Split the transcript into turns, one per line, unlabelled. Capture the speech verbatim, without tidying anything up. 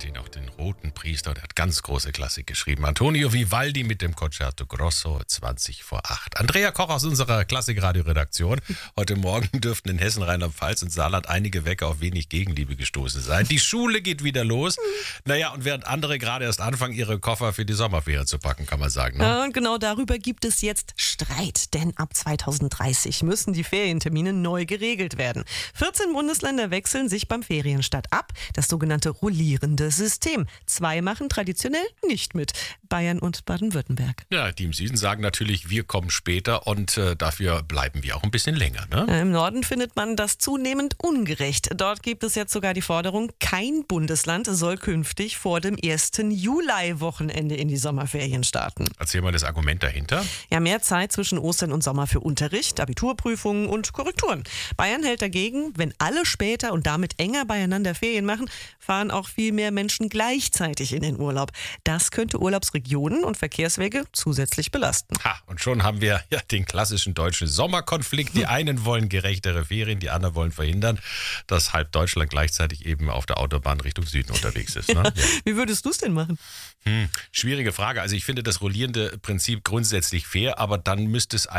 kennt ihn auch, den Roten Priester, der hat ganz große Klassik geschrieben. Antonio Vivaldi mit dem Concerto Grosso, zwanzig vor acht. Andrea Koch aus unserer Klassikradio-Redaktion. Heute Morgen dürften in Hessen, Rheinland-Pfalz und Saarland einige Wecker auf wenig Gegenliebe gestoßen sein. Die Schule geht wieder los. Naja, und während andere gerade erst anfangen, ihre Koffer für die Sommerferien zu packen, kann man sagen. Ne?
Ja, und genau darüber gibt es jetzt Streit. Denn ab zweitausenddreißig müssen die Ferientermine neu geregelt werden. vierzehn Bundesländer wechseln sich beim Ferienstart ab. Das sogenannte rollierende System. Zwei machen traditionell nicht mit. Bayern und Baden-Württemberg.
Ja, die im Süden sagen natürlich, wir kommen später und äh, dafür bleiben wir auch ein bisschen länger. Ne?
Im Norden findet man das zunehmend ungerecht. Dort gibt es jetzt sogar die Forderung, kein Bundesland soll künftig vor dem ersten Juli-Wochenende in die Sommerferien starten.
Erzähl mal das Argument dahinter.
Ja, mehr Zeit zwischen Ostern und Sommer für Unterricht, Abiturprüfungen und Korrekturen. Bayern hält dagegen, wenn alle später und damit enger beieinander Ferien machen, fahren auch viel mehr Menschen gleichzeitig in den Urlaub. Das könnte Urlaubsregionen und Verkehrswege zusätzlich belasten.
Ha, und schon haben wir ja den klassischen deutschen Sommerkonflikt. Die einen wollen gerechtere Ferien, die anderen wollen verhindern, dass halb Deutschland gleichzeitig eben auf der Autobahn Richtung Süden unterwegs ist. Ne? Ja.
Wie würdest du es denn machen?
Hm, schwierige Frage. Also ich finde das rollierende Prinzip grundsätzlich fair, aber dann müsste es